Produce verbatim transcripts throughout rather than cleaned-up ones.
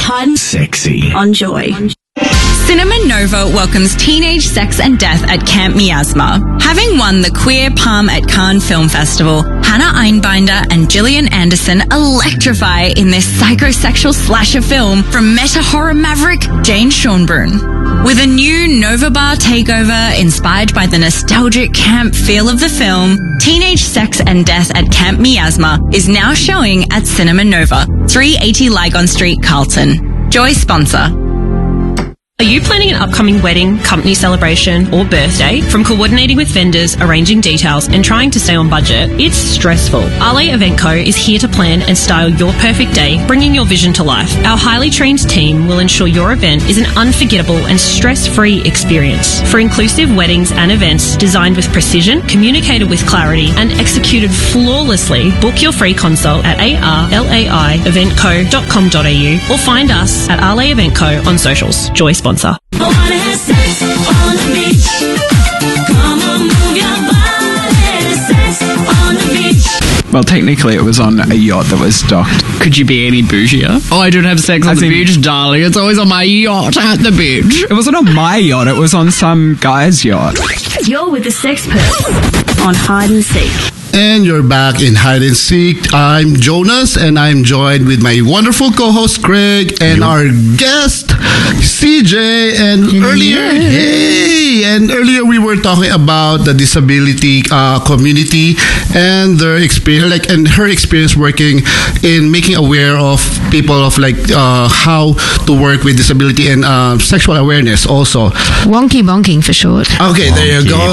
Hot and sexy on Joy. Cinema Nova welcomes teenage sex and death at Camp Miasma. Having won the Queer Palm at Cannes Film Festival, Hannah Einbinder and Gillian Anderson electrify in this psychosexual slasher film from meta-horror maverick Jane Schonbrun. With a new Nova Bar takeover inspired by the nostalgic camp feel of the film, Teenage Sex and Death at Camp Miasma is now showing at Cinema Nova, three eighty Lygon Street, Carlton. Joy sponsor. Are you planning an upcoming wedding, company celebration, or birthday? From coordinating with vendors, arranging details, and trying to stay on budget, it's stressful. Ale Event Co is here to plan and style your perfect day, bringing your vision to life. Our highly trained team will ensure your event is an unforgettable and stress-free experience. For inclusive weddings and events designed with precision, communicated with clarity, and executed flawlessly, book your free consult at a r l a i event co dot com dot a u or find us at Ale Event Co on socials. Joy sponsor. Well, technically it was on a yacht that was docked. Could you be any bougier? Oh, I don't have sex on As the in- beach, darling. It's always on my yacht at the beach. It wasn't on my yacht, it was on some guy's yacht. You're with the Sex Purse on Hide and Seek. And you're back in Hide and Seek. I'm Jonas, and I'm joined with my wonderful co-host Craig and our guest C J. And earlier, hey, and earlier we were talking about the disability uh, community and their experience, like, and her experience working in making aware of people of like uh, how to work with disability and uh, sexual awareness also. Wonky bonking for short. Okay, there you go.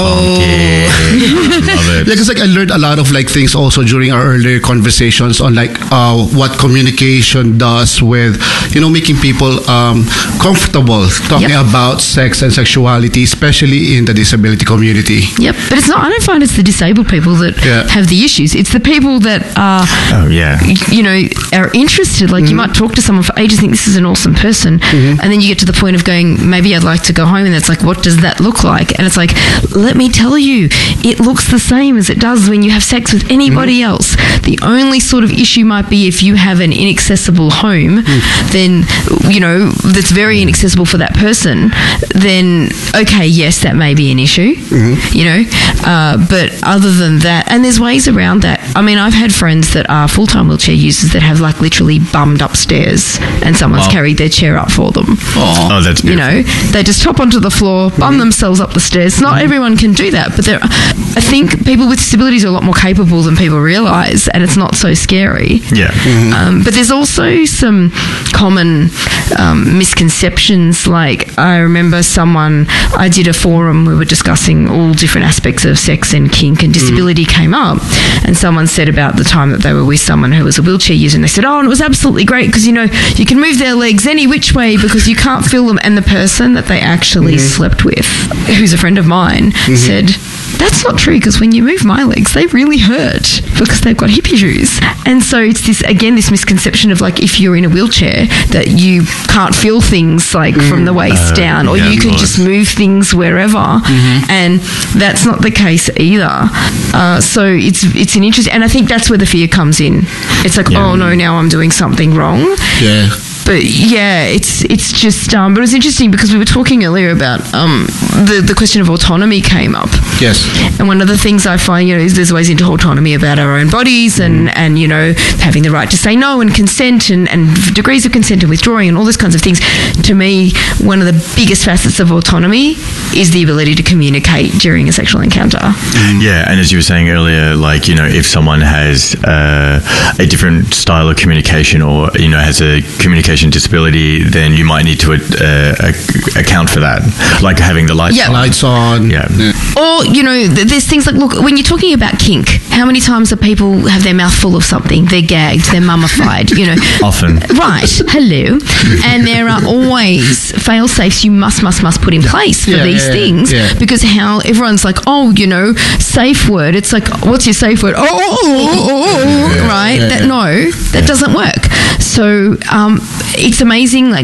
Love it. Yeah, because like I learned a lot of like things also during our earlier conversations on like uh, what communication does with, you know, making people um, comfortable talking Yep. about sex and sexuality, especially in the disability community. Yep, but it's not. I don't find it's the disabled people that Yeah. have the issues. It's the people that are, Oh, yeah. you know, are interested. Like you might talk to someone for ages, think this is an awesome person, and then you get to the point of going, maybe I'd like to go home, and it's like, what does that look like? And it's like, let me tell you, it looks the same as it does when you have sex with anybody else. The only sort of issue might be if you have an inaccessible home, then, you know, that's very inaccessible for that person, then, okay, yes, that may be an issue, you know, uh, but other than that, and there's ways around that. I mean, I've had friends that are full-time wheelchair users that have like literally bummed upstairs and someone's Wow. carried their chair up for them. Oh, that's You beautiful. know, they just hop onto the floor, bum themselves up the stairs. Not everyone can do that, but there, I think people with disabilities are a lot more capable than people realise, and it's not so scary. Yeah. Um, but there's also some common um, misconceptions. Like I remember someone, I did a forum, we were discussing all different aspects of sex and kink and disability came up, and someone said about the time that they were with someone who was a wheelchair user, and they said, oh, and it was absolutely great because, you know, you can move their legs any which way because you can't feel them. And the person that they actually slept with, who's a friend of mine, said, that's not true because when you move my legs, they really hurt because they've got hip issues. And so it's this, again, this misconception of like if you're in a wheelchair that you can't feel things like from the waist Uh, down, or yeah, you can nice. just move things wherever. And that's not the case either. Uh, so it's it's an interest, and I think that's where the fear comes in. It's like, Yeah. oh no, now I'm doing something wrong. Yeah. But yeah, it's it's just um, but it was interesting because we were talking earlier about um, the the question of autonomy came up. Yes. And one of the things I find, you know, is there's ways into autonomy about our own bodies and, and you know, having the right to say no and consent and, and degrees of consent and withdrawing and all those kinds of things. To me, one of the biggest facets of autonomy is the ability to communicate during a sexual encounter. Yeah, and as you were saying earlier, like, you know, if someone has uh, a different style of communication or, you know, has a communication disability, then you might need to uh, ac- account for that, like having the lights Yeah. on. Lights on. Yeah. Or, you know, th- there's things like, look, when you're talking about kink, how many times do people have their mouth full of something? They're gagged, they're mummified, you know. Often. Right, hello. And there are always fail-safes you must, must, must put in place for Yeah, these yeah, things yeah. because how everyone's like, oh, you know, safe word. It's like, what's your safe word? Oh, oh, oh, oh, right? yeah, that yeah. No, that doesn't work. So um, it's amazing, like,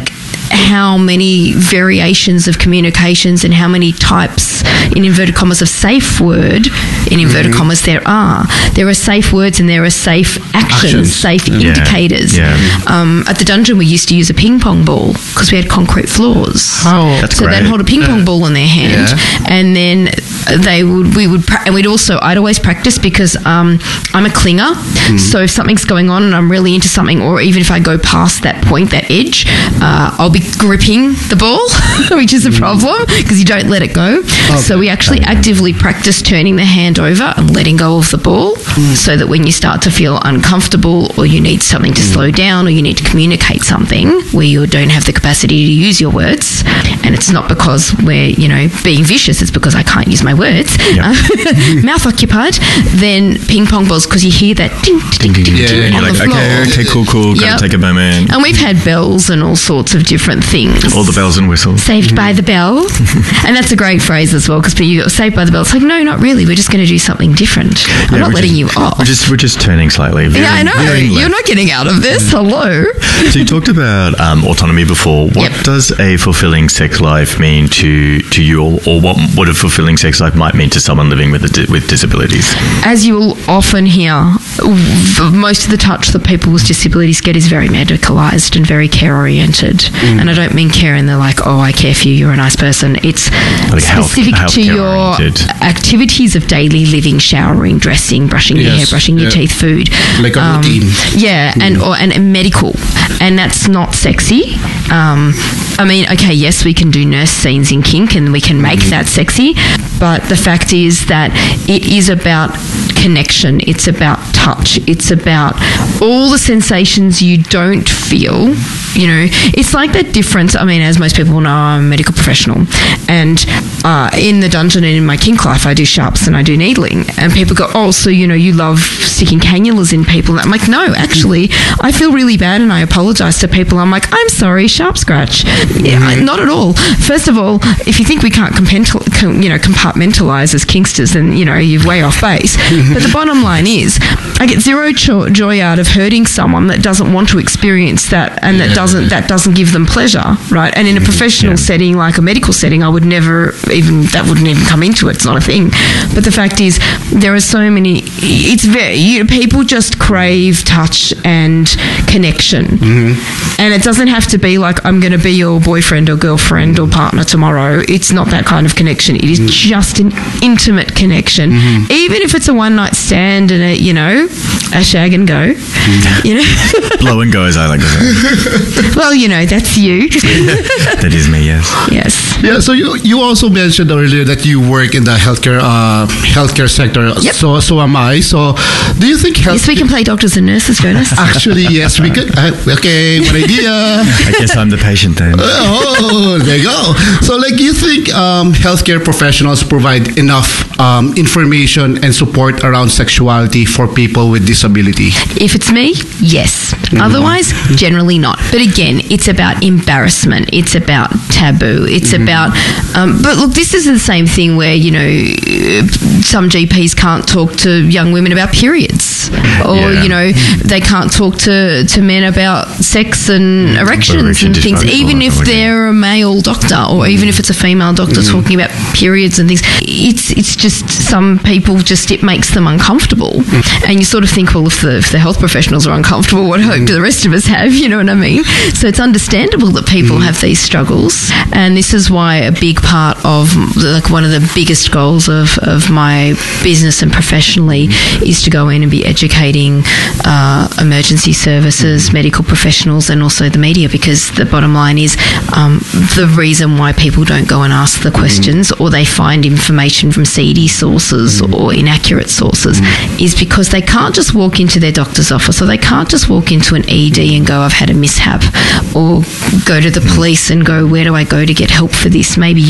how many variations of communications and how many types, in inverted commas, of safe word, in inverted Mm-hmm. commas, there are. There are safe words and there are safe actions, Actions. safe Yeah. indicators. Yeah. Um, at the dungeon, we used to use a ping pong ball because we had concrete floors. Oh, That's so great. they'd hold a ping pong ball in their hand, Yeah. and then they would we would pra- and we'd also I'd always practice because um, I'm a clinger. So if something's going on and I'm really into something, or even if I go past that point, that edge, uh, I'll be gripping the ball, which is a problem because you don't let it go. So we actually actively practice turning the hand over and letting go of the ball, so that when you start to feel uncomfortable or you need something to slow down or you need to communicate something where you don't have the capacity to use your words, and it's not because we're, you know, being vicious, it's because I can't use my words, Yeah. uh, mouth occupied, then ping pong balls, because you hear that ding, ding, ding, ding, Yeah, ding and on you're the like, floor. okay, okay, cool, cool, gotta Yep. take a moment. And we've had bells and all sorts of different things. All the bells and whistles. Saved by the bell. And that's a great phrase as well, because you go, saved by the bell. It's like, no, not really. We're just going to do something different. I'm Yeah, not we're letting just- you off. We're just, we're just turning slightly. yeah, I veering- know. veering You're left. not getting out of this. Hello. So you talked about um, autonomy before. What Yep. does a fulfilling sex life mean to to you, or, or what what a fulfilling sex life might mean to someone living with a di- with disabilities? As you will often hear, v- most of the touch that people with disabilities get is very medicalised and very care oriented. And I don't mean care in the like, oh, I care for you, you're a nice person. It's Like health- specific to healthcare your oriented. activities of daily living, showering, dressing, brushing your Yes, hair, brushing your yeah. teeth, food. Like a routine. Yeah, and or and, and medical, and that's not sexy. Um, I mean, okay, yes, we can do nurse scenes in kink, and we can make that sexy. But the fact is that it is about connection. It's about touch. It's about all the sensations you don't feel. You know, it's like that difference. I mean, as most people know, I'm a medical professional, and uh, in the dungeon and in my kink life, I do sharps and I do needling. And people go, "Oh, so you know, you love sticking cannulas in people?" And I'm like, "No, actually, I feel really bad, and I apologise to people. I'm like, I'm sorry, sharp scratch. Yeah, I- not at all. First of all, if you think we can't compental, com, you know, compartmentalize as kinksters, then you know you're way off base. But the bottom line is, I get zero cho- joy out of hurting someone that doesn't want to experience that, and that doesn't that doesn't give them pleasure, right? And in a professional Yeah. setting, like a medical setting, I would never even that wouldn't even come into it. It's not a thing. But the fact is, there are so many. It's very you, people just crave touch and connection, and it doesn't have to be like I'm going to be your boyfriend or girlfriend or partner tomorrow. It's not that kind of connection. It is just an intimate connection, even if it's a one night stand and a you know a shag and go. You know, Blow and go, as I like to say. well, you know that's you. That is me, yes. Yes. Yeah, so you you also mentioned earlier that you work in the healthcare uh, healthcare sector. Yep. So so am I. So do you think health? Yes, we can play doctors and nurses, Jonas. Actually, yes, we could. Uh, okay, what idea? I guess I'm the patient then. Oh, there you go. So, like, you think um, healthcare professionals provide enough um, information and support around sexuality for people with disability? If it's me, yes. Otherwise, generally not. But again, it's about embarrassment. It's about taboo. It's about. Um, but look, this is the same thing where you know some G Ps can't talk to young women about periods, or Yeah. you know they can't talk to, to men about sex and erections Erection and things, dysfunction even or if whatever. they're a male doctor, or even if it's a female doctor talking about periods and things. It's it's just some people just it makes them uncomfortable, and you sort of think, well, if the if the health professionals are uncomfortable, what hope do the rest of us have? You know what I mean? So it's understandable that people have these struggles, and this is why a big part of like one of the biggest goals of of my business and professionally is to go in and be educating uh, emergency services, medical professionals, and also the media, because the bottom line is um, the reason why people don't go and ask the questions or they find information from seedy sources or inaccurate sources is because they can't just walk into their doctor's office, or they can't just walk into an E D and go, I've had a mishap, or go to the police and go, where do I go to get help for this? Maybe you can't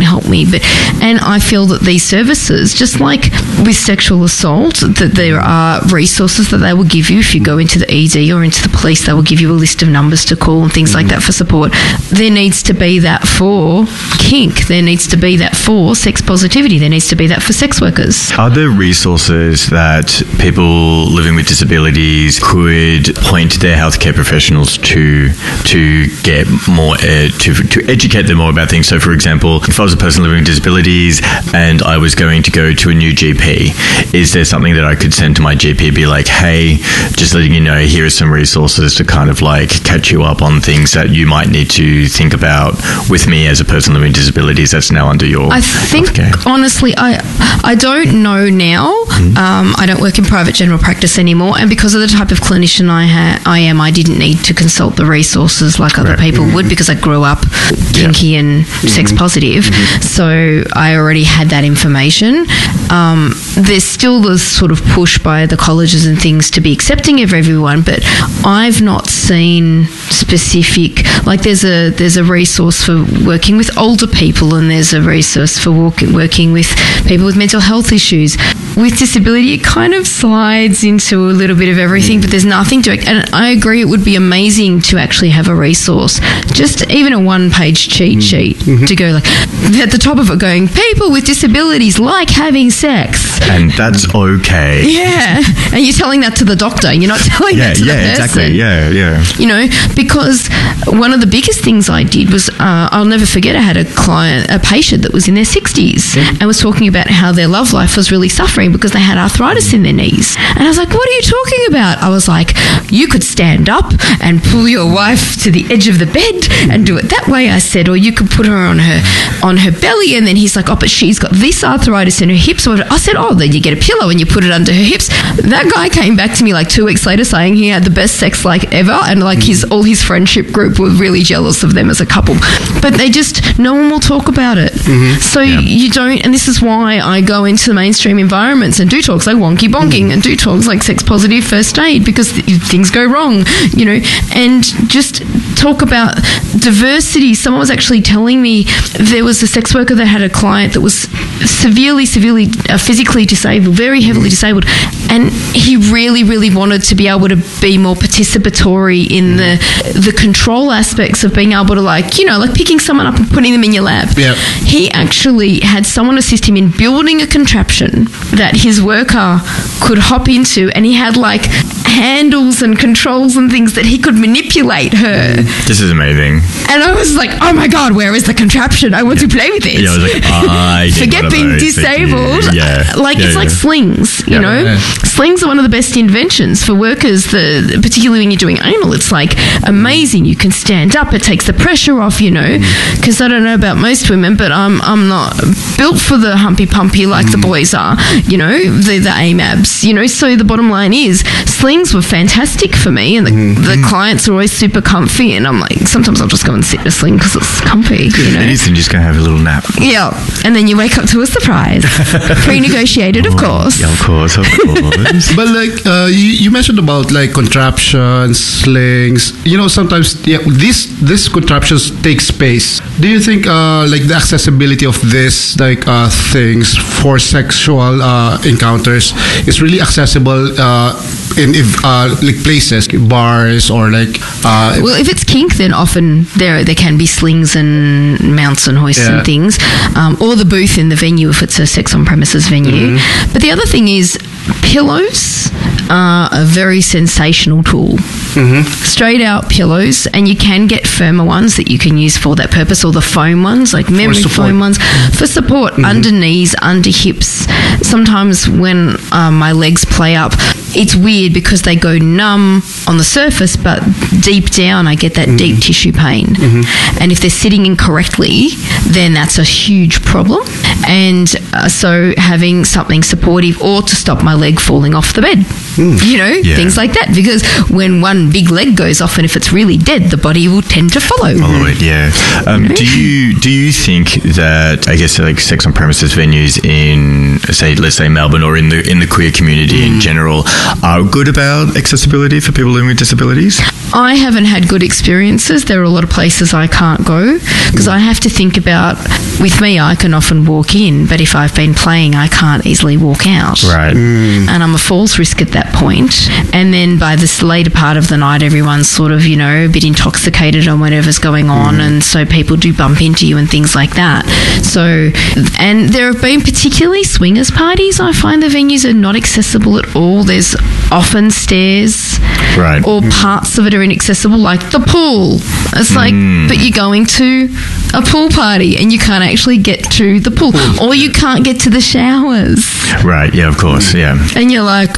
help me. But and I feel that these services, just like with sexual assault, that there are resources that they will give you if you go into the E D or into the police. They will give you a list of numbers to call and things mm. like that for support. There needs to be that for kink. There needs to be that for sex positivity. There needs to be that for sex workers. Are there resources that people living with disabilities could point their healthcare professionals to to get more uh, to to educate them more about things? So, for example, if I was a person living with disabilities and I was going to go to a new G P, is there something that I could send to my G P, be like, hey, just letting you know, here are some resources to kind of like catch you up on things that you might need to think about with me as a person living with disabilities that's now under your I think, healthcare? Honestly, I I don't know now. Mm-hmm. Um, I don't work in private general practice anymore, and because of the type of clinician I ha- I am, I didn't need to consult the resources like other right. people mm-hmm. would, because I grew up kinky yeah. and mm-hmm. sex positive. Mm-hmm. So I already had that information. Um, there's still this sort of push by the colleges and things to be accepting of everyone, but I've not seen specific, like there's a there's a resource for working with older people, and there's a resource for work, working with people with mental health issues. With disability, it kind of slides into a little bit of everything, but there's nothing direct. And I agree, it would be amazing to actually have a resource, just even a one-page cheat sheet mm-hmm. to go like at the top of it going, people with disabilities like having sex. And that's okay. Yeah. And you're telling that to the doctor. You're not telling yeah, that to yeah, the person. Exactly. Yeah, yeah. You know, because one of the biggest things I did was, uh, I'll never forget, I had a client, a patient that was in their sixties yeah. and was talking about how their love life was really suffering because they had arthritis in their knees. And I was like, what are you talking about? I was like, you could stand up and pull your wife to the edge of the bed and do it that way, I said, or you could put her on her on her belly. And then he's like, oh, but she's got this arthritis in her hips. I said, oh, then you get a pillow and you put it under her hips. That guy came back to me like two weeks later saying he had the best sex life ever, and like his all his friendship group were really jealous of them as a couple. But they just, no one will talk about it. Mm-hmm. So yeah. you don't, and this is why I go into the mainstream environments and do talks like wonky bonking mm-hmm. and do talks like sex positive first aid, because th- things go wrong, you know, and just talk about diversity. Someone was actually telling me there was a sex worker that had a client that was severely, severely uh, physically disabled, very heavily disabled, and he really, really wanted to be able to be more participatory in the the control aspects of being able to, like, you know, like picking someone up and putting them in your lab. Yep. He actually had someone assist him in building a contraption that his worker could hop into, and he had like handles and controls and things that he could manipulate her. This is amazing. And I was like, oh my God, where is the contraption? I want yeah. to play with it. Yeah, I was like, I forget being disabled. Yeah. Like, yeah, it's yeah. like slings, you yeah. know? Yeah. Slings are one of the best inventions for workers, the, particularly when you're doing anal. It's like amazing. You can stand up. It takes the pressure off, you know? Because I don't know about most women, but I'm I'm not built for the humpy pumpy like mm. the boys are, you know, the, the A M A Bs, you know? So the bottom line is slings were fantastic for me, and the, mm. the clients are always super comfy, and I'm like, sometimes I'll just go and sit in a sling because it's comfy, you know? It is, and you're just going to have a little nap. Yeah. And then you wake up to a surprise. Pre-negotiated, of course. Yeah, of course, of course. But like uh, you, you mentioned about like contraptions, slings. You know, sometimes yeah, this this contraptions take space. Do you think uh, like the accessibility of this like uh, things for sexual uh, encounters is really accessible uh, in if uh, like places, bars, or like? Uh, well, if it's kink, then often there there can be slings and mounts and hoists yeah. and things, um, or the booth in the venue if it's a sex on premises venue. Mm-hmm. But the other thing is, pillows are a very sensational tool. Mm-hmm. Straight out pillows, and you can get firmer ones that you can use for that purpose, or the foam ones, like memory foam ones for support mm-hmm. under knees, under hips. Sometimes when um, my legs play up, it's weird because they go numb on the surface, but deep down I get that mm-hmm. deep tissue pain. Mm-hmm. And if they're sitting incorrectly, then that's a huge problem. And uh, so having something supportive or to stop my leg falling off the bed, mm. you know, yeah. things like that. Because when one big leg goes off and if it's really dead, the body will tend to follow. Follow it, yeah. Um, you know? Do you do you think that, I guess, like sex on premises venues in, say, let's say Melbourne or in the in the queer community mm. in general are good about accessibility for people living with disabilities? I haven't had good experiences. There are a lot of places I can't go because I have to think about, with me, I can often walk in, but if I've been playing, I can't easily walk out. Right. Mm. And I'm a falls risk at that point. And then by this later part of the night, everyone's sort of, you know, a bit intoxicated on whatever's going on. Mm. And so people do bump into you and things like that. So, and there have been particularly swingers parties. I find the venues are not accessible at all. There's often stairs. Right. Or parts of it are inaccessible, like the pool. It's like, mm. but you're going to a pool party and you can't actually get to the pool. Or you can't get to the showers. Right, yeah, of course, yeah. And you're like,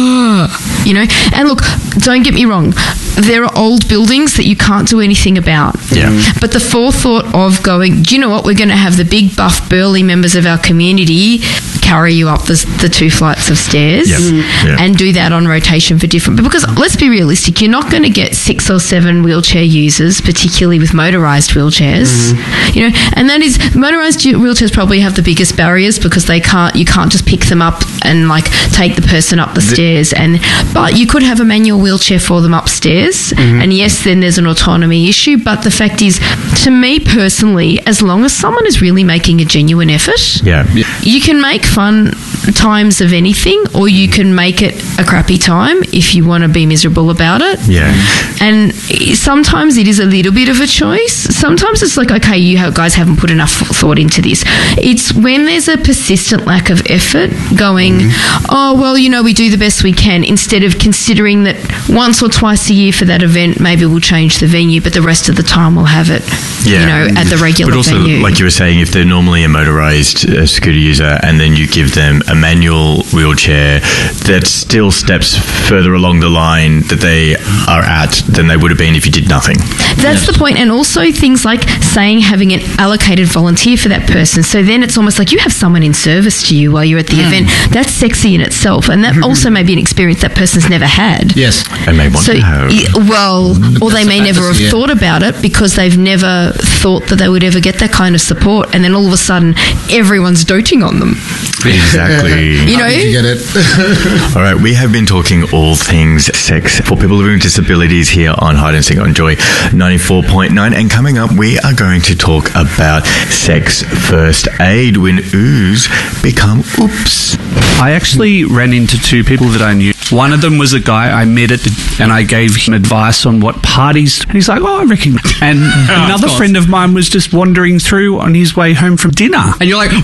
oh, you know. And look, don't get me wrong, there are old buildings that you can't do anything about. Yeah. But the forethought of going, do you know what, we're going to have the big buff burly members of our community carry you up the, the two flights of stairs yep. mm. yep. and do that on rotation for different, because let's be realistic, you're not going to get six or seven wheelchair users, particularly with motorised wheelchairs, mm. you know, and that is, motorised wheelchairs probably have the biggest barriers because they can't, you can't just pick them up and like take the person up the, the stairs, and but you could have a manual wheelchair for them upstairs, mm-hmm. and yes, then there's an autonomy issue, but the fact is, to me personally, as long as someone is really making a genuine effort, yeah. yeah. you can make fun times of anything, or you can make it a crappy time if you want to be miserable about it. Yeah. And sometimes it is a little bit of a choice. Sometimes it's like, okay, you have, guys haven't put enough thought into this. It's when there's a persistent lack of effort going, mm. oh, well, you know, we do the best we can, instead of considering that once or twice a year for that event, maybe we'll change the venue, but the rest of the time we'll have it, yeah. you know, at the regular venue. But also, venue. like you were saying, if they're normally a motorised uh, scooter user and then you give them a manual wheelchair, that still steps further along the line that they are at than they would have been if you did nothing. That's yes. the point. And also things like saying having an allocated volunteer for that person. So then it's almost like you have someone in service to you while you're at the mm. event. That's sexy in itself. And that also may be an experience that person's never had. Yes. They may want so, to have. Well, or they may never have yeah. thought about it because they've never thought that they would ever get that kind of support. And then all of a sudden, everyone's doting on them. Exactly. You know? You get it. All right, we have been talking all things sex for people living with disabilities here on Hide and Seek on Joy ninety-four point nine. And coming up, we are going to talk about sex first aid when oohs become oops. I actually ran into two people that I knew. One of them was a guy I met at the, and I gave him advice on what parties, and he's like, oh, I reckon. And oh, another friend of mine was just wandering through on his way home from dinner. And you're like,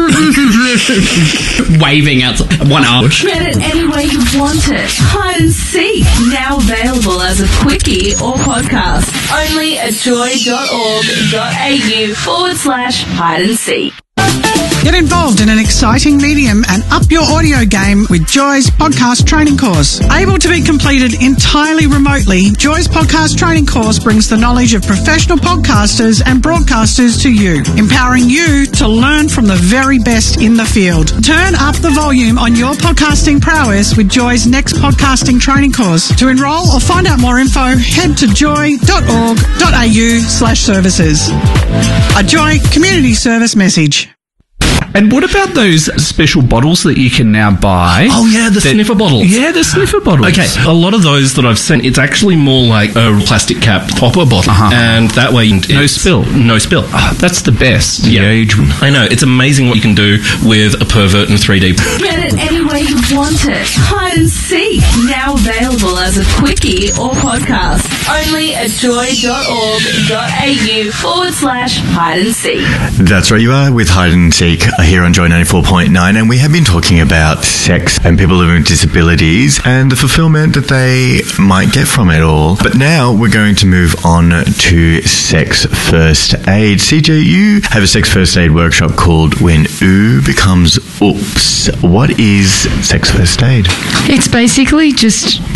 waving out one arm. Get it any way you want it. Hide and Seek, now available as a quickie or podcast. Only at joy.org.au forward slash hide and seek. Get involved in an exciting medium and up your audio game with Joy's podcast training course. Able to be completed entirely remotely, Joy's podcast training course brings the knowledge of professional podcasters and broadcasters to you, empowering you to learn from the very best in the field. Turn up the volume on your podcasting prowess with Joy's next podcasting training course. To enrol or find out more info, head to joy.org.au slash services. A Joy community service message. And what about those special bottles that you can now buy? Oh, yeah, the that, sniffer bottles. Yeah, the sniffer bottles. Okay, a lot of those that I've seen, it's actually more like a plastic cap popper bottle. Uh-huh. And that way... No spill. No spill. Oh, that's the best. Yeah. Age. I know. It's amazing what you can do with a pervert in three D. Get it any way you want it. Hide and Seek, now available as a quickie or podcast. Only at joy.org.au forward slash hide and seek. That's right, you are with Hide and Seek here on Joy ninety-four point nine, and we have been talking about sex and people living with disabilities and the fulfillment that they might get from it all. But now we're going to move on to sex first aid. C J, you have a sex first aid workshop called When Ooh Becomes Oops. What is sex first aid? It's basically just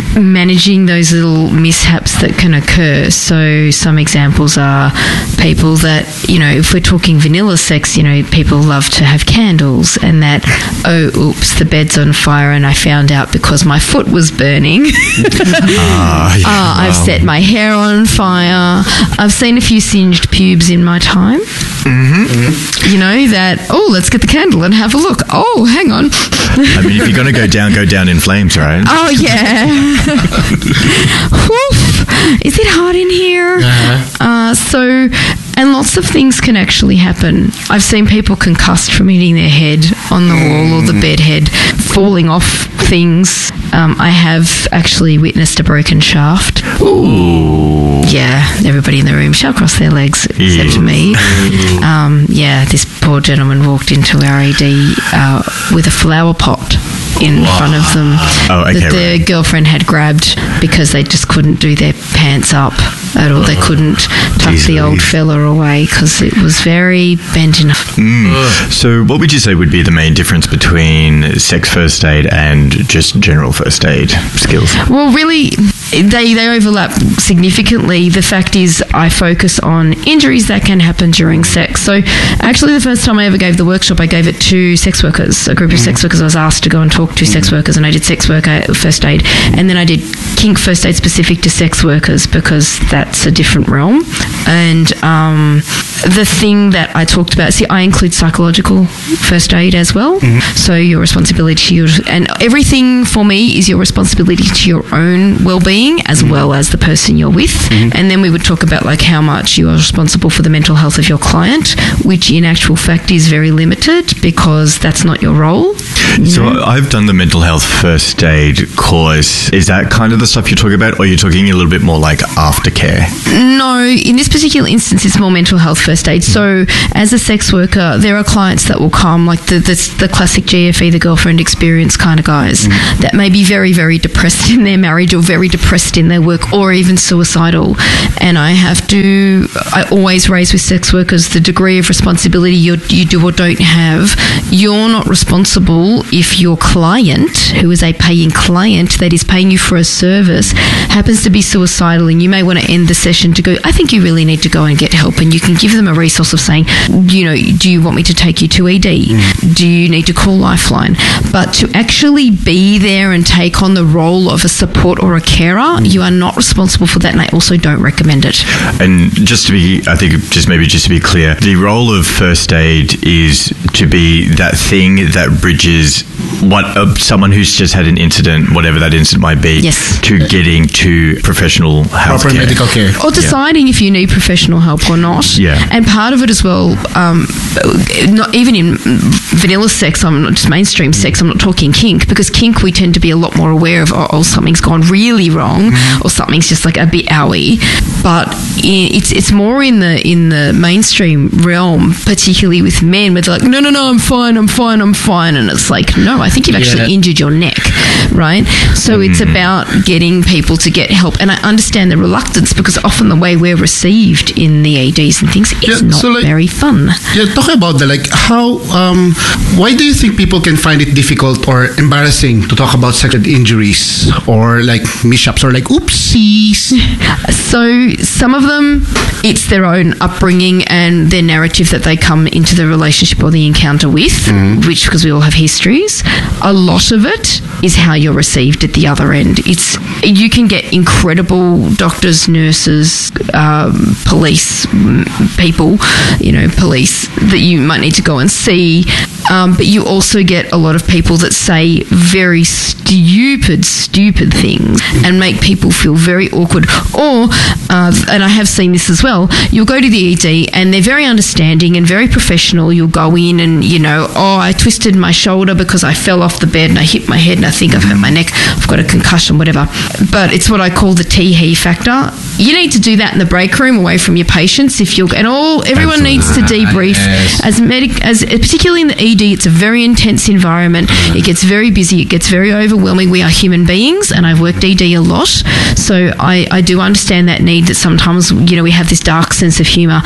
managing those little mishaps that can occur. So some examples are people that, you know, if we're talking vanilla sex, you know, people love to have candles, and that, oh, oops, the bed's on fire and I found out because my foot was burning. Ah, yeah, uh, I've wow. set my hair on fire. I've seen a few singed pubes in my time. Mm-hmm. You know, that, oh, let's get the candle and have a look. Oh, hang on. I mean, if you're going to go down, go down in flames, right? Oh, yeah. Woof. Is it hot in here? Uh-huh. Uh, so, and lots of things can actually happen. I've seen people concussed from hitting their head on the wall or the bed head, falling off things. Um, I have actually witnessed a broken shaft. Ooh. Yeah, everybody in the room shall cross their legs except Yeah. me. Um, yeah, this poor gentleman walked into our E D uh, with a flower pot in front of them Oh, okay, that their right. girlfriend had grabbed because they just couldn't do their pants up at all. They couldn't tuck Jeez the old Louise. fella away because it was very bent enough. Mm. So, what would you say would be the main difference between sex first aid and just general first aid skills? Well, really, they, they overlap significantly. The fact is, I focus on injuries that can happen during sex. So, actually, the first time I ever gave the workshop, I gave it to sex workers, a group of sex workers. I was asked to go and talk to sex workers, and I did sex worker first aid. And then I did kink first aid specific to sex workers because that's a different realm. And um, the thing that I talked about, see, I include psychological first aid as well. So, your responsibility to your, and everything for me is your responsibility to your own well-being as well as the person you're with. And then we would talk about like how much you are responsible for the mental health of your client, which in actual fact is very limited because that's not your role. So, I've done the mental health first aid course. Is that kind of the stuff you're talking about, or are you talking a little bit more like aftercare? No, in this particular instance, it's more mental health first aid. So, as a sex worker, there are clients that will come, like the the, the classic G F E, the girlfriend experience kind of guys, mm. that may be very, very depressed in their marriage or very depressed in their work or even suicidal. And I have to, I always raise with sex workers the degree of responsibility you you do or don't have. You're not responsible if your client, who is a paying client that is paying you for a service, happens to be suicidal, and you may want to end the session to go, I think you really need to go and get help, and you can give them a resource of saying, you know, do you want me to take you to E D? Mm. Do you need to call Lifeline? But to actually be there and take on the role of a support or a carer, mm. you are not responsible for that, and I also don't recommend it. And just to be, I think just maybe just to be clear, the role of first aid is to be that thing that bridges what uh, someone who's just had an incident, whatever that incident might be, yes. to getting to professional health proper care. medical care, or deciding yeah. if you need professional help or not. Yeah. And part of it as well, um, not even in vanilla sex, I'm not just mainstream sex, I'm not talking kink, because kink we tend to be a lot more aware of, oh, oh something's gone really wrong, mm-hmm. or something's just like a bit owie. But it's it's more in the in the mainstream realm, particularly with men, where they're like, no, no, no, I'm fine, I'm fine, I'm fine, and it's like, no, I think you've actually yeah. injured your neck, right? So mm. it's about getting people to get help, and I understand the reluctance because often the way we're received in the E Ds and things is yeah, not so like, very fun. Yeah, talk about that. Like, how? Um, why do you think people can find it difficult or embarrassing to talk about sexual injuries or like mishaps or like oopsies? So some of them, it's their own upbringing and their narrative that they come into the relationship or the encounter with, mm. which because we all have histories. A lot of it is how you're received at the other end. It's you can get incredible doctors, nurses, um, police people, you know, police that you might need to go and see. Um, but you also get a lot of people that say very stupid, stupid things and make people feel very awkward. Or, uh, and I have seen this as well, you'll go to the E D and they're very understanding and very professional. You'll go in and, you know, oh, I twisted my shoulder because I fell off the bed and I hit my head and I think I've hurt my neck. I've got a concussion, whatever. But it's what I call the tee-hee factor. You need to do that in the break room away from your patients if you're, and all, everyone Absolutely. needs to debrief. Yes. As medic, as particularly in the E D, it's a very intense environment. It gets very busy. It gets very overwhelming. We are human beings, and I've worked E D a lot, so I, I do understand that need that sometimes, you know, we have this dark sense of humour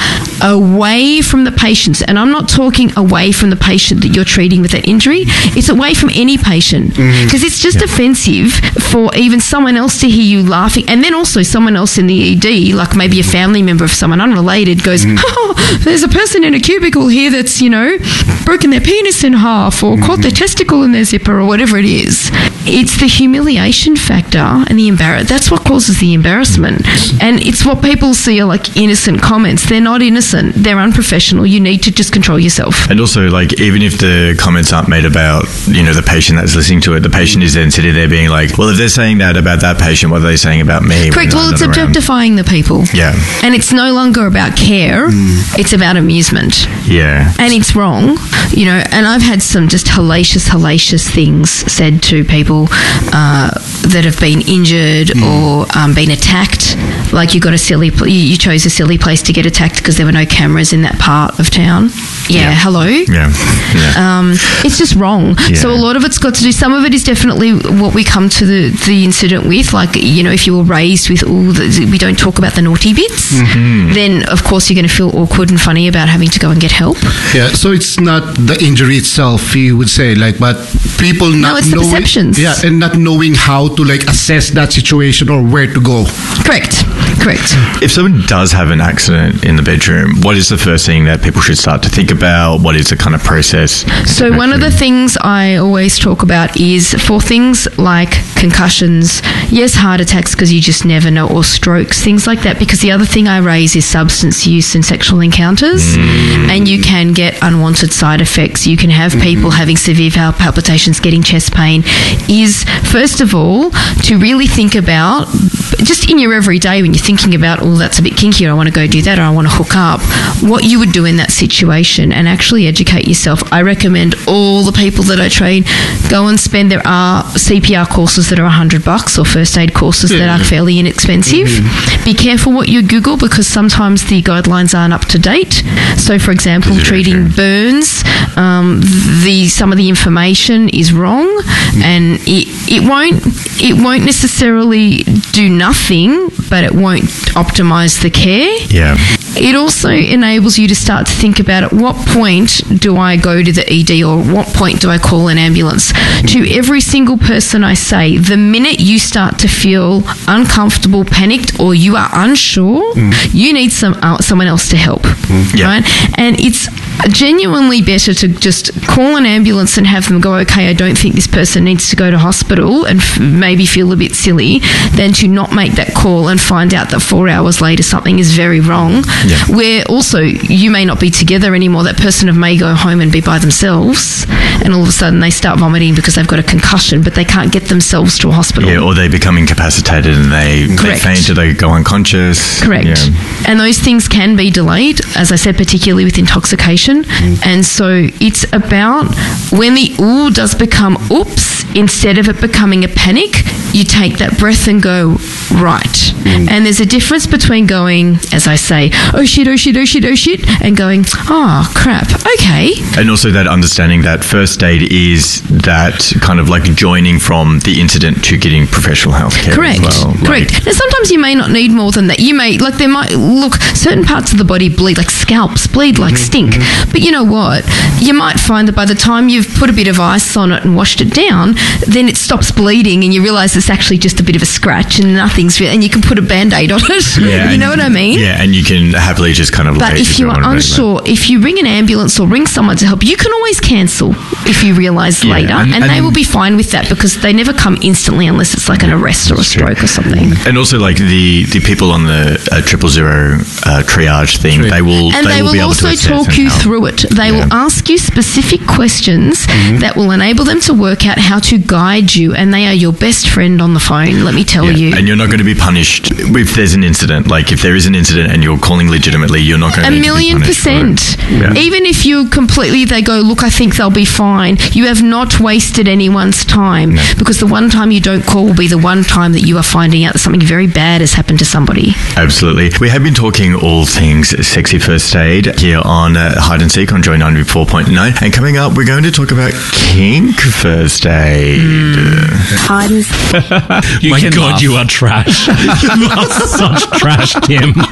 away from the patients. And I'm not talking away from the patient that you're treating with that injury. It's away from any patient, because it's just yeah. offensive for even someone else to hear you laughing, and then also someone else in the E D, like maybe a family member of someone unrelated, goes, mm. oh, there's a person in a cubicle here that's, you know, broken their penis in half or mm. caught their testicle in their zipper or whatever it is. It's the humiliation factor and the embarrass. That's what causes the embarrassment. And it's what people see are like innocent comments. They're not innocent. They're unprofessional. You need to just control yourself. And also, like, even if the comments aren't made about, you know, the patient that's listening to it, the patient is then sitting there being like, well, if they're saying that about that patient, what are they saying about me? Correct. Well, it's objectifying the people. Yeah. And it's no longer about care. Mm. It's about amusement. Yeah. And it's wrong, you know, and I've had some just hellacious, hellacious things said to people uh, that have been injured mm. or um, been attacked. Like you got a silly, pl- you chose a silly place to get attacked because there were no cameras in that part of town. Yeah, yeah. Hello. Yeah. yeah. Um, it's just wrong. Yeah. So a lot of it's got to do. Some of it is definitely what we come to the, the incident with. Like, you know, if you were raised with all the, we don't talk about the naughty bits, mm-hmm. then of course you're going to feel awkward and funny about having to go and get help. Yeah. So it's not the injury itself, you would say, like, but people not no, it's knowing, the perceptions. Yeah, and not knowing how to like assess that situation or where to go. Correct. Correct. If someone does have an accident in the bedroom, what is the first thing that people should start to think about? What is the kind of process? So one of the things I always talk about is for things like concussions, yes, heart attacks because you just never know, or strokes, things like that, because the other thing I raise is substance use and sexual encounters, mm. and you can get unwanted side effects. You can have people mm-hmm. having severe valve palpitations, getting chest pain. Is, first of all, to really think about, just in your everyday when you're thinking about, oh, that's a bit kinky, or I want to go do that, or I want to hook up, what you would do in that situation, and actually educate yourself. I recommend all the people that I train go and spend, there are C P R courses that are a hundred bucks or first aid courses yeah. that are fairly inexpensive. Mm-hmm. Be careful what you Google, because sometimes the guidelines aren't up to date. So for example, treating burns, um, the some of the information is wrong, mm-hmm. and it, it won't it won't necessarily do nothing, but it won't optimize the care. Yeah. It also enables you to start to think about, at what point do I go to the E D, or what point do I call an ambulance? To every single person I say, the minute you start to feel uncomfortable, panicked, or you are unsure, mm. you need some uh, someone else to help, mm. yeah. right? And it's genuinely better to just call an ambulance and have them go, okay, I don't think this person needs to go to hospital, and f- maybe feel a bit silly, than to not make that call and find out that four hours later something is very wrong. Yeah. Where also you may not be together anymore. That person may go home and be by themselves, and all of a sudden they start vomiting because they've got a concussion, but they can't get themselves to a hospital. Yeah, or they become incapacitated and they, they faint, or they go unconscious. Correct. Yeah. And those things can be delayed, as I said, particularly with intoxication. Mm. And so it's about when the ooh does become oops, instead of it becoming a panic, you take that breath and go, right. Mm. And there's a difference between going, as I say, oh shit, oh shit, oh shit, oh shit, and going, oh crap, okay. And also that understanding that first aid is that kind of like joining from the incident to getting professional health care. Correct. As well. Correct. Like, now sometimes you may not need more than that. You may, like there might, look, certain parts of the body bleed, like scalps bleed like stink. Mm-hmm. But you know what? You might find that by the time you've put a bit of ice on it and washed it down, then it stops bleeding and you realise it's actually just a bit of a scratch and nothing's real, and you can put a Band-Aid on it. Yeah, you know what I mean? Yeah, and you can happily just kind of But if you are unsure, if you ring an ambulance or ring someone to help, you can always cancel if you realise yeah, later, and, and, and they will be fine with that, because they never come instantly unless it's like an arrest or a stroke true. or something. And also like the, the people on the uh, triple zero uh, triage thing, true. they will and they, they will, will be able also to talk you help. through it. They yeah. will ask you specific questions mm-hmm. that will enable them to work out how to guide you, and they are your best friend on the phone, let me tell yeah. you. And you're not going to be punished if there's an incident. Like if there is an incident and you're calling legitimately, you're not going to a be million percent. Yeah. Even if you completely, they go, look, I think they'll be fine. You have not wasted anyone's time, no. because the one time you don't call will be the one time that you are finding out that something very bad has happened to somebody. Absolutely. We have been talking all things sexy first aid here on uh, Hide and Seek on Joy ninety-four point nine, and coming up we're going to talk about kink first aid. Mm. Hide and My God, laugh. You are trash. You are such trash, Tim.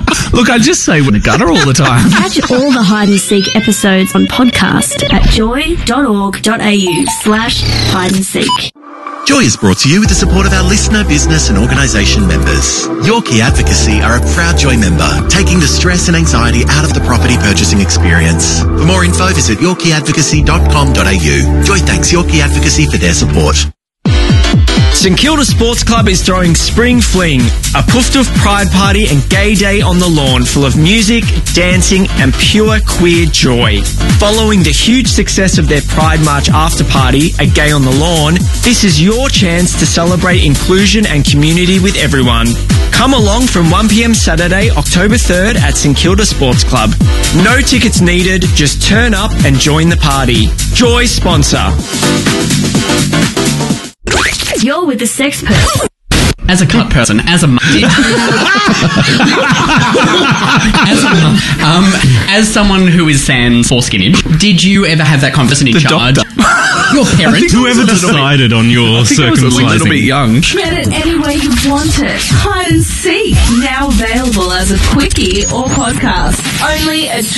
Look, I just say we're in the gutter all the time. Catch all the Hide and Seek episodes on podcast at joy.org.au slash hide and seek. Joy is brought to you with the support of our listener, business and organisation members. Yorkie Advocacy are a proud Joy member, taking the stress and anxiety out of the property purchasing experience. For more info, visit yorkie advocacy dot com dot a u. Joy thanks Yorkie Advocacy for their support. St Kilda Sports Club is throwing Spring Fling, a Pooftoof pride party and gay day on the lawn full of music, dancing and pure queer joy. Following the huge success of their Pride March after party at Gay on the Lawn, this is your chance to celebrate inclusion and community with everyone. Come along from one p m Saturday, October third at St Kilda Sports Club. No tickets needed, just turn up and join the party. Joy sponsor. You're with the Sex Purse. As a cut person, as a muddy, as, a, um, as someone who is sans foreskinning, did you ever have that conversation in charge? Your parents? Whoever decided on your circumcising. A little bit young. Get it any way you want it. Hide and Seek. Now available as a quickie or podcast. Only at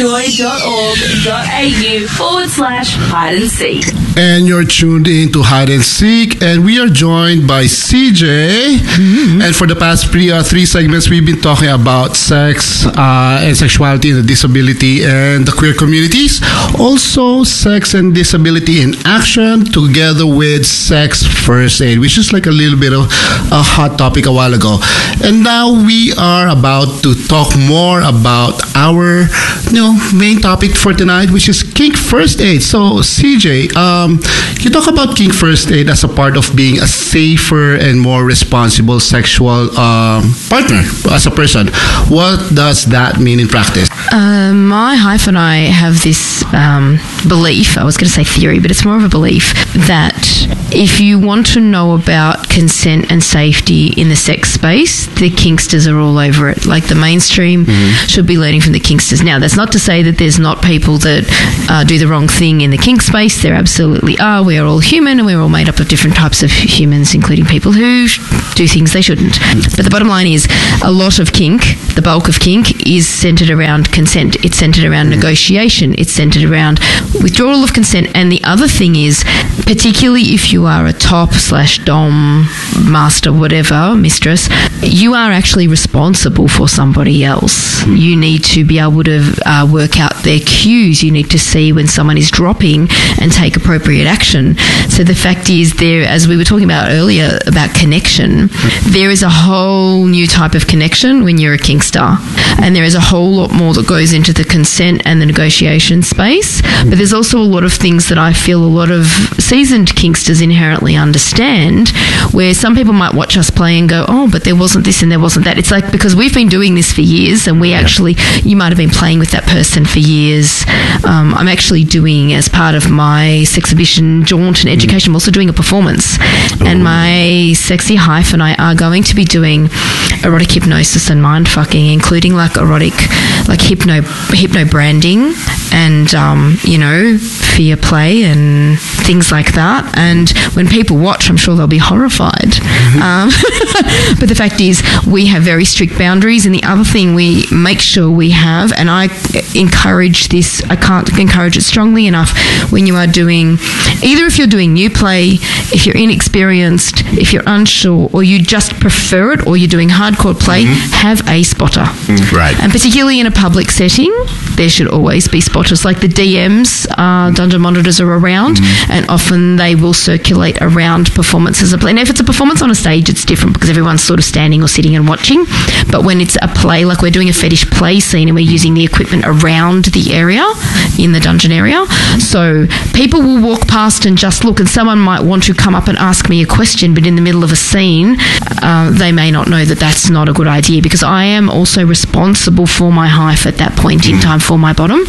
joy.org.au forward slash hide and seek. And you're tuned in to Hide and Seek, and we are joined by C J. Mm-hmm. And for the past three, uh, three segments, we've been talking about sex uh, and sexuality and the disability and the queer communities. Also, sex and disability in action, together with sex first aid, which is like a little bit of a hot topic a while ago. And now we are about to talk more about our, you know, main topic for tonight, which is kink first aid. So, C J, um, you talk about kink first aid as a part of being a safer and more responsible sexual um, partner as a person. What does that mean in practice? Uh, my hyphen and I have this um, belief, I was going to say theory, but it's more of a belief, that if you want to know about consent and safety in the sex space, the kinksters are all over it. Like the mainstream mm-hmm. should be learning from the kinksters. Now, that's not to say that there's not people that uh, do the wrong thing in the kink space. There absolutely are. We are all human, and we're all made up of different types of humans, including people who do things they shouldn't. But the bottom line is, a lot of kink, the bulk of kink, is centered around consent. It's centered around mm-hmm. negotiation. It's centered around withdrawal of consent. And the other thing is, particularly if you are a top slash dom, master, whatever, mistress, you are actually responsible for somebody else. Mm-hmm. You need to be able to uh, work out their cues. You need to see when someone is dropping and take appropriate action. So the fact is, there, as we were talking about earlier about connection, there is a whole new type of connection when you're a kinkster, and there is a whole lot more that goes into the consent and the negotiation space. But there's also a lot of things that I feel a lot of seasoned kinksters inherently understand, where some people might watch us play and go, oh, but there wasn't this and there wasn't that. It's like, because we've been doing this for years, and we actually, you might have been playing with that person for years. Um, I'm actually doing, as part of my Sexhibition jaunt and education, I'm also doing a performance. Ooh. And my sexy hyphen and I are going to be doing erotic hypnosis and mind fucking, including like erotic, like hypno hypno branding and um, you know, fear play and things like that. And when people watch, I'm sure they'll be horrified. Mm-hmm. Um, but the fact is, we have very strict boundaries. And the other thing we make sure we have, and I encourage this, I can't encourage it strongly enough, when you are doing, either if you're doing new play, if you're inexperienced, if you're unsure, or you just prefer it, or you're doing hardcore play, mm-hmm. have a spotter. Mm, right. And particularly in a public setting, there should always be spotters. Like the D Ms, uh, dungeon monitors are around, mm-hmm. and often they will circulate around performances of play. And if it's a performance on a stage, it's different because everyone's sort of standing or sitting and watching. But when it's a play, like we're doing a fetish play scene and we're using the equipment around the area, in the dungeon area, so people will walk past and just look, and someone might want to come up and ask me a question, but in the middle of a scene, uh, they may not know that that's not a good idea, because I am also responsible for my hyph at that point in time, for my bottom. Yep.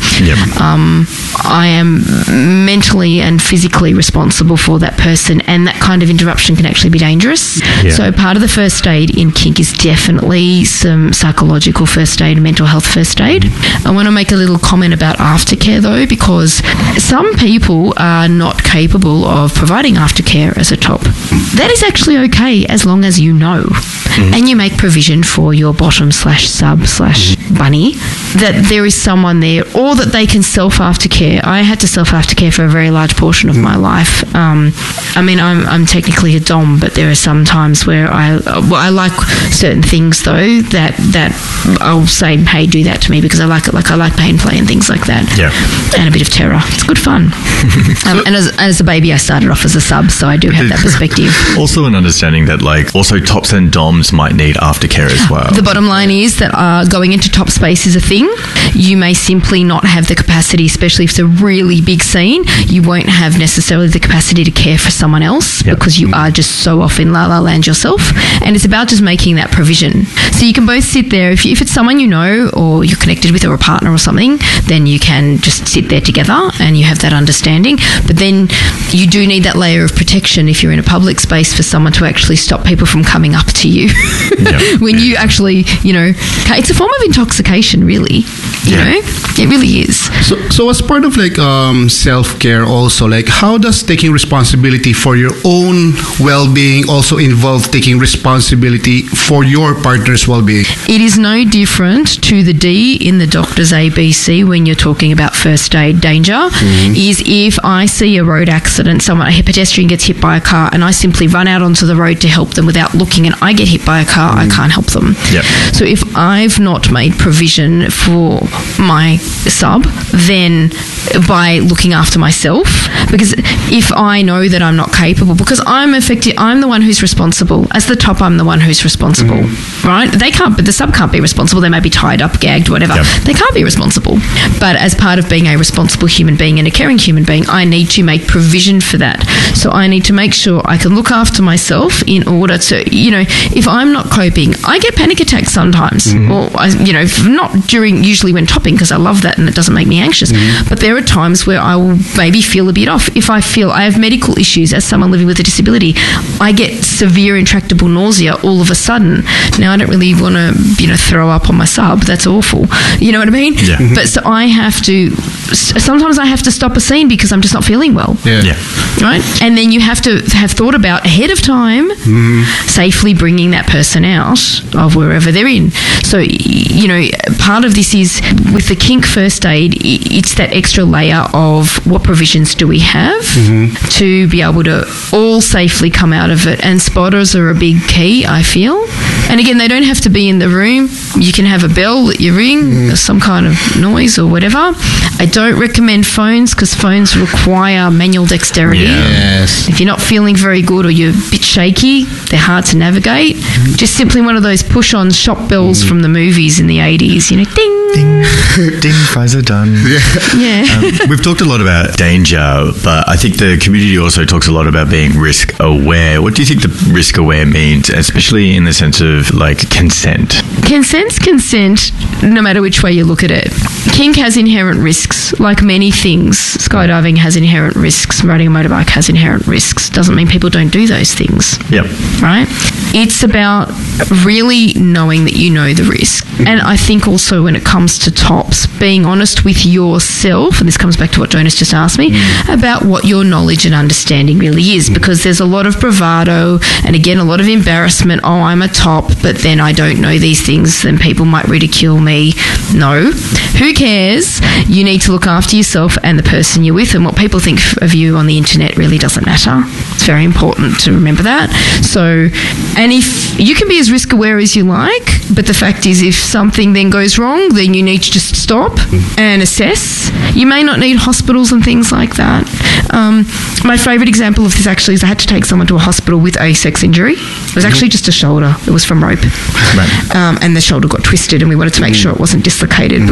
Um, I am mentally and physically responsible for that person, and that kind of interruption can actually be dangerous. Yeah. So part of the first aid in kink is definitely some psychological first aid, mental health first aid. I want to make a little comment about aftercare though, because some people are not capable of providing aftercare as a top. That is actually okay as long as you know. Mm. And you make provision for your bottom slash sub slash bunny that there is someone there, or that they can self aftercare. I had to self aftercare for a very large portion of my life. Um, I mean, I'm, I'm technically a dom, but there are some times where I well, I like certain things though that that I'll say, hey, do that to me because I like it. Like I like pain play and things like that. Yeah. And a bit of terror. It's good fun. um, and as, as a baby, I started off as a sub, so I do have that perspective. Also, an understanding that like also tops and doms might need aftercare as well. The bottom line is that uh, going into top space is a thing. You may simply not have the capacity, especially if it's a really big scene. You won't have necessarily the capacity to care for someone else yep. because you are just so off in la la land yourself. And it's about just making that provision. So you can both sit there. If, you, if it's someone you know or you're connected with or a partner or something, then you can just sit there together and you have that understanding. But then you do need that layer of protection if you're in a public space for someone to actually stop people from coming up to you. Yep. When you actually, you know, it's a form of intoxication, really. You yeah. know, it really is. So, so as part of like um, self-care also, like how does taking responsibility for your own well-being also involve taking responsibility for your partner's well-being? It is no different to the D in the doctor's A B C when you're talking about first aid danger. Mm-hmm. Is if I see a road accident, someone, a pedestrian gets hit by a car, and I simply run out onto the road to help them without looking, and I get hit by a car, mm-hmm. I can't help them. Yep. So if I've not made provision for my sub, then by looking after myself, because if I know that I'm not capable, because I'm effective, I'm the one who's responsible. As the top, I'm the one who's responsible, mm-hmm. right? They can't, but the sub can't be responsible. They may be tied up, gagged, whatever. Yep. They can't be responsible. But as part of being a responsible human being and a caring human being, I need to make provision for that. So I need to make sure I can look after myself in order to, you know, if I'm not coping, I get panic attacks sometimes. Mm-hmm. Or, I, you know, not during, usually when topping, because I love that and it doesn't make me anxious. Mm-hmm. But there are times where I will maybe feel a bit off. If I feel I have medical issues as someone living with a disability, I get severe intractable nausea all of a sudden. Now, I don't really want to, you know, throw up on my sub. That's awful. You know what I mean? Yeah. But so I have to, sometimes I have to stop a scene because I'm just not feeling well. Yeah. yeah. Right? And then you have to have thought about ahead of time mm-hmm. safely bringing that person out of wherever they're in. So, you know, part of this is with the kink first aid, it's that extra layer of what provisions do we have mm-hmm. to be able to all safely come out of it. And spotters are a big key, I feel. And again, they don't have to be in the room. You can have a bell that you ring, mm-hmm. some kind of noise or whatever. I don't recommend phones because phones require manual dexterity. Yeah. Yes. If you're not feeling very good or you're a bit shaky, they're hard to navigate. Mm-hmm. Just simply one of those push-on shop bells mm-hmm. from the movies in the eighties, you know, ding. Ding, ding, fries are done. Yeah. yeah. Um, we've talked a lot about danger, but I think the community also talks a lot about being risk aware. What do you think the risk aware means, especially in the sense of like consent? Consent's consent, no matter which way you look at it. Kink has inherent risks, like many things. Skydiving has inherent risks. Riding a motorbike has inherent risks. Doesn't mean people don't do those things. Yep. Right? It's about really knowing that you know the risk. And I think also when it comes to tops, being honest with yourself, and this comes back to what Jonas just asked me, mm. about what your knowledge and understanding really is, mm. because there's a lot of bravado and again a lot of embarrassment. Oh, I'm a top, but then I don't know these things, then people might ridicule me. No. Who cares? You need to look after yourself and the person you're with, and what people think of you on the internet really doesn't matter. It's very important to remember that. So, and if you can be as risk aware as you like, but the fact is if something then goes wrong, then you need to just stop and assess. You may not need hospitals and things like that. Um, my favourite example of this actually is I had to take someone to a hospital with a sex injury. It was actually just a shoulder. It was from rope. Right. Um, and the shoulder got twisted and we wanted to make sure it wasn't dislocated mm. because they just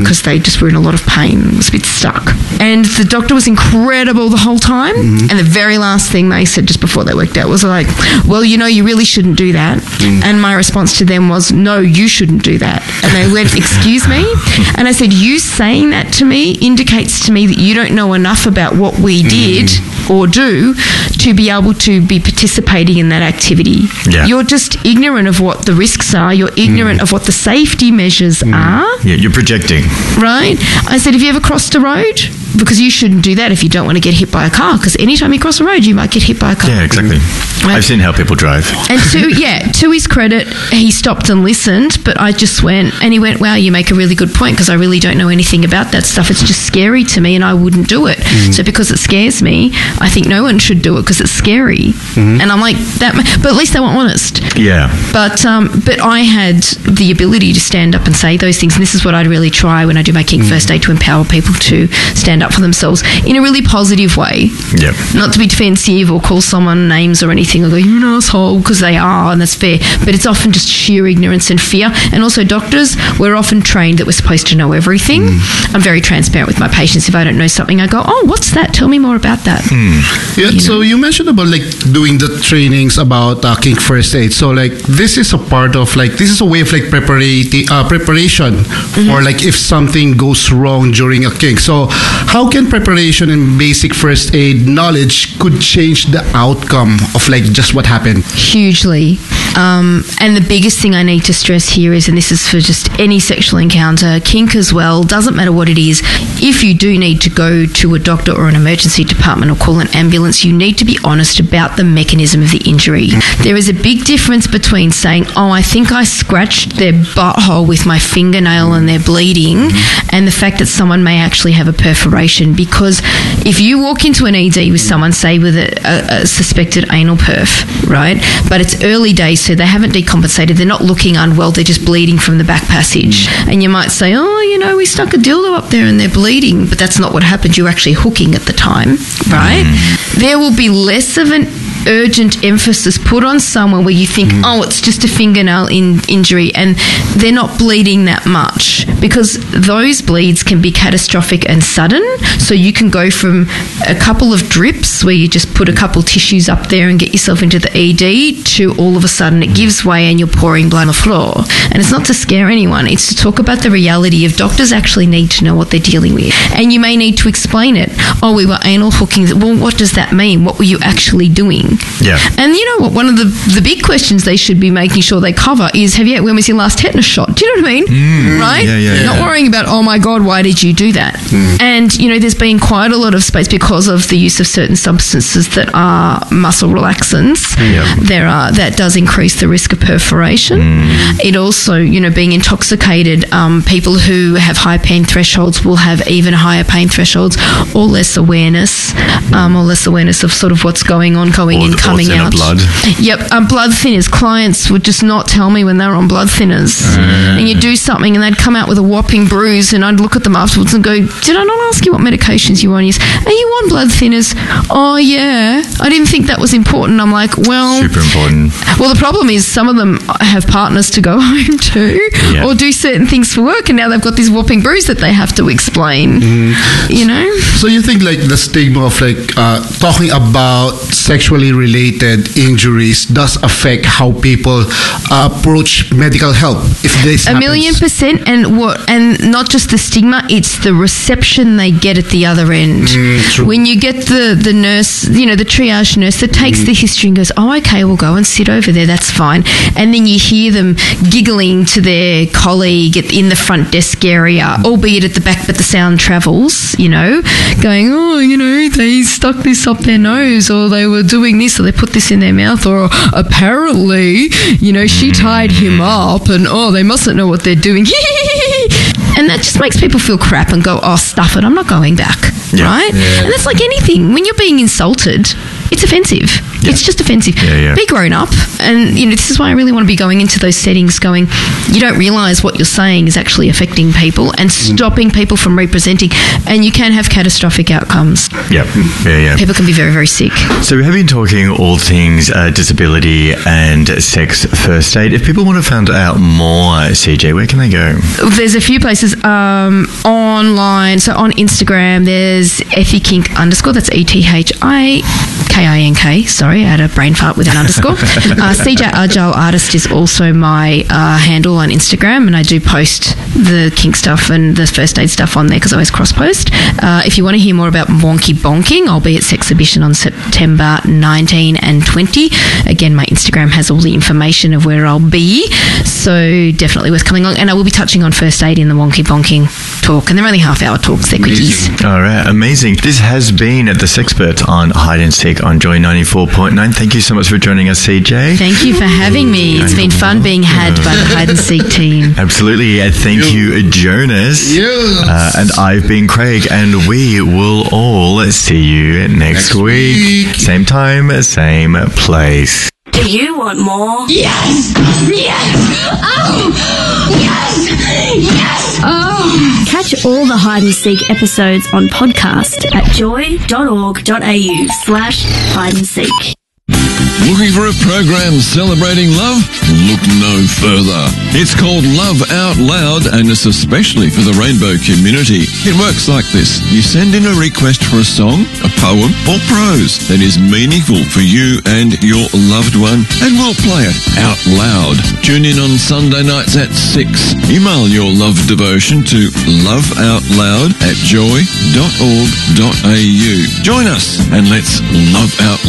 just were in a lot of pain, was a bit stuck. And the doctor was incredible the whole time. Mm-hmm. And the very last thing they said just before they worked out was like, well, you know, you really shouldn't do that. Mm. And my response to them was, no, you shouldn't do that. And they went, excuse me? And I said, you saying that to me indicates to me that you don't know enough about what we did mm. or do to be able to be participating in that activity. Yeah. You're just ignorant of what the risks are. You're ignorant mm. of what the safety measures mm. are. Yeah, you're projecting. Right? I said, have you ever crossed a road? Because you shouldn't do that if you don't want to get hit by a car, because anytime you cross a road, you might get hit by a car. Yeah, exactly. Right? I've seen how people drive. And to, yeah, to his credit, he stopped and listened, but I just went, and he went, wow, you make a really good point, because I really don't know anything about that stuff. It's just scary to me, and I wouldn't do it. Mm-hmm. So because it scares me, I think no one should do it because it's scary. Mm-hmm. And I'm like, that, but at least they were honest. Yeah. But, um, but I had the ability to stand up and say those things, and this is what I'd really try when I do my Kink mm-hmm. First Aid, to empower people to stand up for themselves in a really positive way. Yep. Not to be defensive or call someone names or anything or go, you're an asshole, because they are, and that's fair. But it's often just sheer ignorance and fear. And also doctors, we're often trained that we're supposed to know everything. Mm. I'm very transparent with my patients. If I don't know something, I go, oh, what's that? Tell me more about that. Mm. Yeah, you so know? You mentioned about like doing the trainings about uh, Kink First Aid. So like this is a part of like, this is a way of like preparati- uh, preparation mm-hmm. or like if something goes wrong during a kink. So how can preparation and basic first aid knowledge could change the outcome of like just what happened? Hugely. Um, and the biggest thing I need to stress here is, and this is for just any sexual encounter, kink as well, doesn't matter what it is, if you do need to go to a doctor or an emergency department or call an ambulance, you need to be honest about the mechanism of the injury. There is a big difference between saying, oh, I think I scratched their butthole with my fingernail and they're bleeding, and the fact that someone may actually have a perforation. Because if you walk into an E D with someone, say with a, a, a suspected anal perf, right, but it's early days, so they haven't decompensated, they're not looking unwell, they're just bleeding from the back passage, and you might say, oh, you know, we stuck a dildo up there and they're bleeding, but that's not what happened. You're actually hooking at the time, right? Mm. There will be less of an urgent emphasis put on someone where you think, mm. oh, it's just a fingernail in injury, and they're not bleeding that much, because those bleeds can be catastrophic and sudden. So you can go from a couple of drips where you just put a couple tissues up there and get yourself into the E D to all of a sudden it gives way and you're pouring blood on the floor. And it's not to scare anyone, it's to talk about the reality of doctors actually need to know what they're dealing with, and you may need to explain it. Oh, we were anal hooking. Well, what does that mean? What were you actually doing? Yeah. And you know what? One of the the big questions they should be making sure they cover is, have you, when was your last tetanus shot? Do you know what I mean? Mm. Right? Yeah, yeah, Not yeah. worrying about, oh my God, why did you do that? Mm. And, you know, there's been quite a lot of space because of the use of certain substances that are muscle relaxants. Yeah. There are, that does increase the risk of perforation. Mm. It also, you know, being intoxicated, um, people who have high pain thresholds will have even higher pain thresholds, or less awareness, um, or less awareness of sort of what's going on, going or in, the, coming out. Blood. Yep, um, blood thinners. Clients would just not tell me when they were on blood thinners. Uh. And you do something and they'd come out with a whopping bruise, and I'd look at them afterwards and go, did I not ask you what medications you were on? Yes. Are you on blood thinners? Oh, yeah. I didn't think that was important. I'm like, well... Super important. Well, the problem is some of them have partners to go home to, yeah. or do certain things for work, and now they've got this whopping bruise that they have to explain. Mm. You know? So you think like the stigma of like uh, talking about sexually related injuries does affect how people uh, approach medical help if this a happens? million percent. And what, and not just the stigma, it's the reception they get at the other end. Mm, when you get the the nurse, you know, the triage nurse that takes mm. the history and goes, oh, okay, we'll go and sit over there, that's fine, and then you hear them giggling to their colleague in the front desk area, albeit at the back, but the sound travels, you know, going, oh, you know, they stuck this up their nose, or they were doing this, or they put this in their mouth, or apparently, you know, she tied him up, and oh, they mustn't know what they're doing. And that just makes people feel crap and go, oh, stuff it, I'm not going back, yeah. right? Yeah. And that's like anything. When you're being insulted, it's offensive. Yeah. It's just offensive. Yeah, yeah. Be grown up. And, you know, this is why I really want to be going into those settings going, you don't realise what you're saying is actually affecting people and stopping people from representing. And you can have catastrophic outcomes. Yeah, yeah, yeah. People can be very, very sick. So we have been talking all things uh, disability and sex first aid. If people want to find out more, C J, where can they go? There's a few places um, online. So on Instagram, there's Effie Kink underscore. That's E T H I K I N K. Sorry, I had a brain fart with an underscore. uh, C J Agile Artist is also my uh, handle on Instagram, and I do post the kink stuff and the first aid stuff on there because I always cross post. Uh, if you want to hear more about wonky bonking, I'll be at Sexhibition on September nineteenth and twentieth. Again, my Instagram has all the information of where I'll be, so definitely worth coming along. And I will be touching on first aid in the wonky bonking talk, and they're only half hour talks, they're quickies. All right, amazing. This has been the Sexpert on Hide and Seek on Joy ninety-four point nine. Thank you so much for joining us, C J. Thank you for having me. It's been fun being had by the Hide and Seek team. Absolutely. Uh, thank you, Jonas. Yes. Uh, and I've been Craig, and we will all see you next, Next week. week. Same time, same place. Do you want more? Yes! Yes! Oh! Yes! Yes! Oh! Catch all the Hide and Seek episodes on podcast at joy.org.au slash hide and seek. Looking for a program celebrating love? Look no further. It's called Love Out Loud, and it's especially for the rainbow community. It works like this. You send in a request for a song, a poem, or prose that is meaningful for you and your loved one, and we'll play it out loud. Tune in on Sunday nights at six. Email your love devotion to loveoutloud at joy dot org dot a u. Join us and let's love out loud.